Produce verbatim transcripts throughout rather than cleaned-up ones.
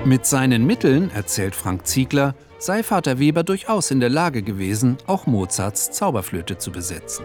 Mit seinen Mitteln, erzählt Frank Ziegler, sei Vater Weber durchaus in der Lage gewesen, auch Mozarts Zauberflöte zu besetzen.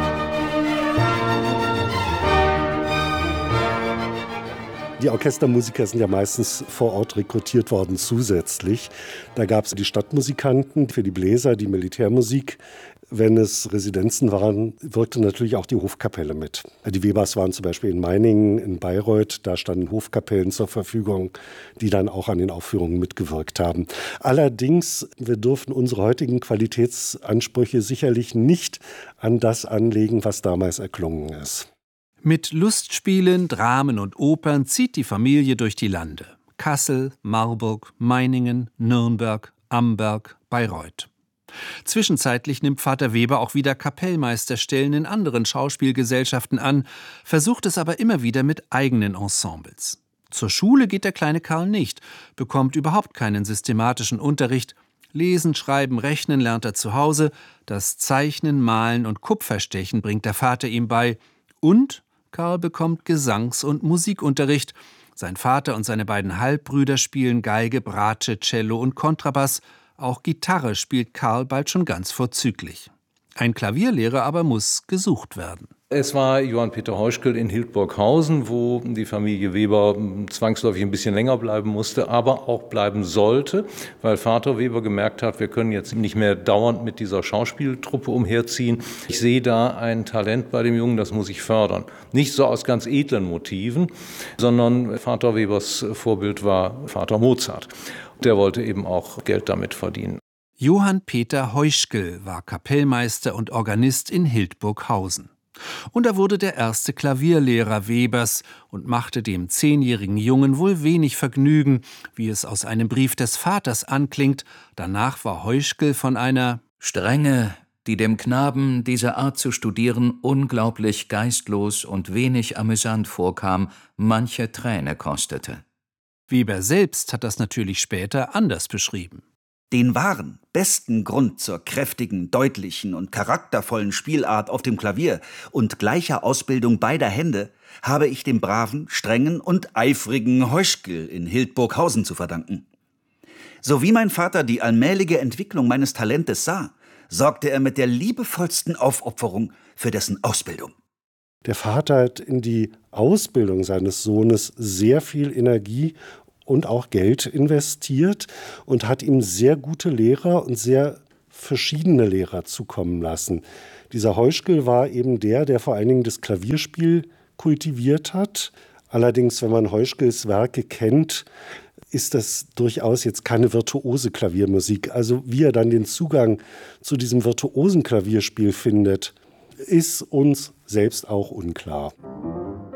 Die Orchestermusiker sind ja meistens vor Ort rekrutiert worden zusätzlich. Da gab es die Stadtmusikanten für die Bläser, die Militärmusik. Wenn es Residenzen waren, wirkte natürlich auch die Hofkapelle mit. Die Webers waren zum Beispiel in Meiningen, in Bayreuth. Da standen Hofkapellen zur Verfügung, die dann auch an den Aufführungen mitgewirkt haben. Allerdings, wir dürfen unsere heutigen Qualitätsansprüche sicherlich nicht an das anlegen, was damals erklungen ist. Mit Lustspielen, Dramen und Opern zieht die Familie durch die Lande. Kassel, Marburg, Meiningen, Nürnberg, Amberg, Bayreuth. Zwischenzeitlich nimmt Vater Weber auch wieder Kapellmeisterstellen in anderen Schauspielgesellschaften an, versucht es aber immer wieder mit eigenen Ensembles. Zur Schule geht der kleine Karl nicht, bekommt überhaupt keinen systematischen Unterricht. Lesen, Schreiben, Rechnen lernt er zu Hause, das Zeichnen, Malen und Kupferstechen bringt der Vater ihm bei. Und Karl bekommt Gesangs- und Musikunterricht. Sein Vater und seine beiden Halbbrüder spielen Geige, Bratsche, Cello und Kontrabass. Auch Gitarre spielt Karl bald schon ganz vorzüglich. Ein Klavierlehrer aber muss gesucht werden. Es war Johann Peter Heuschkel in Hildburghausen, wo die Familie Weber zwangsläufig ein bisschen länger bleiben musste, aber auch bleiben sollte, weil Vater Weber gemerkt hat, wir können jetzt nicht mehr dauernd mit dieser Schauspieltruppe umherziehen. Ich sehe da ein Talent bei dem Jungen, das muss ich fördern. Nicht so aus ganz edlen Motiven, sondern Vater Webers Vorbild war Vater Mozart. Der wollte eben auch Geld damit verdienen. Johann Peter Heuschkel war Kapellmeister und Organist in Hildburghausen. Und er wurde der erste Klavierlehrer Webers und machte dem zehnjährigen Jungen wohl wenig Vergnügen, wie es aus einem Brief des Vaters anklingt. Danach war Heuschkel von einer Strenge, die dem Knaben diese Art zu studieren unglaublich geistlos und wenig amüsant vorkam, manche Träne kostete. Weber selbst hat das natürlich später anders beschrieben. Den wahren, besten Grund zur kräftigen, deutlichen und charaktervollen Spielart auf dem Klavier und gleicher Ausbildung beider Hände habe ich dem braven, strengen und eifrigen Heuschkel in Hildburghausen zu verdanken. So wie mein Vater die allmähliche Entwicklung meines Talentes sah, sorgte er mit der liebevollsten Aufopferung für dessen Ausbildung. Der Vater hat in die Ausbildung seines Sohnes sehr viel Energie und auch Geld investiert und hat ihm sehr gute Lehrer und sehr verschiedene Lehrer zukommen lassen. Dieser Heuschkel war eben der, der vor allen Dingen das Klavierspiel kultiviert hat. Allerdings, wenn man Heuschkels Werke kennt, ist das durchaus jetzt keine virtuose Klaviermusik. Also wie er dann den Zugang zu diesem virtuosen Klavierspiel findet, ist uns selbst auch unklar.